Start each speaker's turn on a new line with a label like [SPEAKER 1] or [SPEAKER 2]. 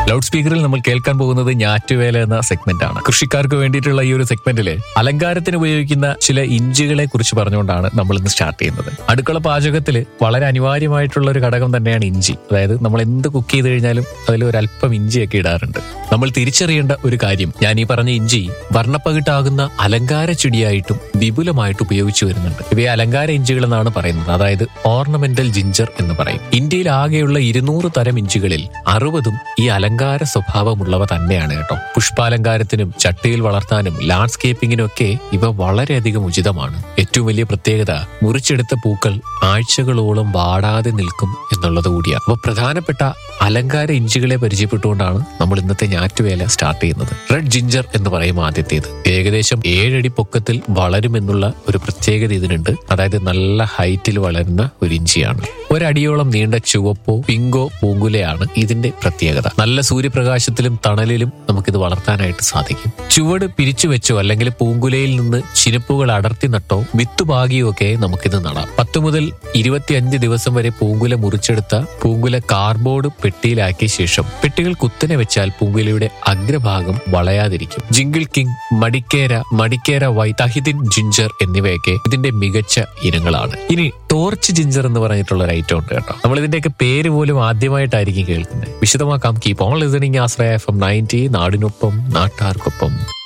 [SPEAKER 1] Loud സ്പീക്കറിൽ നമ്മൾ കേൾക്കാൻ പോകുന്നത് ഞാറ്റുവേല എന്ന സെഗ്മെന്റ് ആണ്. കൃഷിക്കാർക്ക് വേണ്ടിയിട്ടുള്ള ഈ ഒരു സെഗ്മെന്റില് അലങ്കാരത്തിന് ഉപയോഗിക്കുന്ന ചില ഇഞ്ചികളെ കുറിച്ച് പറഞ്ഞുകൊണ്ടാണ് നമ്മൾ ഇന്ന് സ്റ്റാർട്ട് ചെയ്യുന്നത്. അടുക്കള പാചകത്തിൽ വളരെ അനിവാര്യമായിട്ടുള്ള ഒരു ഘടകം തന്നെയാണ് ഇഞ്ചി. അതായത് നമ്മൾ എന്ത് കുക്ക് ചെയ്ത് കഴിഞ്ഞാലും അതിൽ ഒരല്പം ഇഞ്ചിയൊക്കെ ഇടാറുണ്ട്. നമ്മൾ തിരിച്ചറിയേണ്ട ഒരു കാര്യം, ഞാൻ ഈ പറഞ്ഞ ഇഞ്ചി വർണ്ണപ്പകിട്ടാകുന്ന അലങ്കാര ചെടിയായിട്ടും വിപുലമായിട്ട് ഉപയോഗിച്ചു വരുന്നുണ്ട്. ഇവയെ അലങ്കാര ഇഞ്ചികൾ എന്നാണ് പറയുന്നത്. അതായത് ഓർണമെന്റൽ ജിഞ്ചർ എന്ന് പറയും. ഇന്ത്യയിൽ ആകെയുള്ള 200 തരം ഇഞ്ചികളിൽ 60ഉം ഈ അലങ്കാര സ്വഭാവമുള്ളവ തന്നെയാണ് കേട്ടോ. പുഷ്പാലങ്കാരത്തിനും ചട്ടിയിൽ വളർത്താനും ലാൻഡ്സ്കേപ്പിങ്ങിനും ഒക്കെ ഇവ വളരെയധികം ഉചിതമാണ്. ഏറ്റവും വലിയ പ്രത്യേകത മുറിച്ചെടുത്ത പൂക്കൾ ആഴ്ചകളോളം വാടാതെ നിൽക്കും എന്നുള്ളത് കൂടിയാണ്. അപ്പൊ പ്രധാനപ്പെട്ട അലങ്കാര ഇഞ്ചികളെ പരിചയപ്പെട്ടുകൊണ്ടാണ് നമ്മൾ ഇന്നത്തെ ഞാറ്റുവേല സ്റ്റാർട്ട് ചെയ്യുന്നത്. റെഡ് ജിഞ്ചർ എന്ന് പറയും ആദ്യത്തേത്. ഏകദേശം 7 അടി പൊക്കത്തിൽ വളരുമെന്നുള്ള ഒരു പ്രത്യേകത ഇതിനുണ്ട്. അതായത് നല്ല ഹൈറ്റിൽ വളരുന്ന ഒരു ഇഞ്ചിയാണ്. 1 അടിയോളം നീണ്ട ചുവപ്പോ പിങ്കോ പൂങ്കുലയാണ് ഇതിന്റെ പ്രത്യേകത. നല്ല സൂര്യപ്രകാശത്തിലും തണലിലും നമുക്കിത് വളർത്താനായിട്ട് സാധിക്കും. ചുവട് പിരിച്ചു വെച്ചോ അല്ലെങ്കിൽ പൂങ്കുലയിൽ നിന്ന് ചിനപ്പുകൾ അടർത്തി നട്ടോ വിത്തുപാകിയോ ഒക്കെ നമുക്കിത് നടാം. 10 മുതൽ 25 ദിവസം വരെ പൂങ്കുല മുറിച്ചെടുത്ത പൂങ്കുല കാർഡ്ബോർഡ് പെട്ടിയിലാക്കിയ ശേഷം പെട്ടികൾ കുത്തനെ വെച്ചാൽ പൂങ്കുലയുടെ അഗ്രഭാഗം വളയാതിരിക്കും. Jingle king, Madikeri white, തഹിദിൻ ginger എന്നിവയൊക്കെ ഇതിന്റെ മികച്ച ഇനങ്ങളാണ്. ഇനി ടോർച്ച് ജിഞ്ചർ എന്ന് പറഞ്ഞിട്ടുള്ള ഒരു ഐറ്റം ഉണ്ട് കേട്ടോ. നമ്മൾ ഇതിന്റെയൊക്കെ പേര് പോലും ആദ്യമായിട്ടായിരിക്കും കേൾക്കുന്നത്. വിശദമാക്കാം. Keep on listening. Ashraya FM 90, നാടിനൊപ്പം നാട്ടാർക്കൊപ്പം.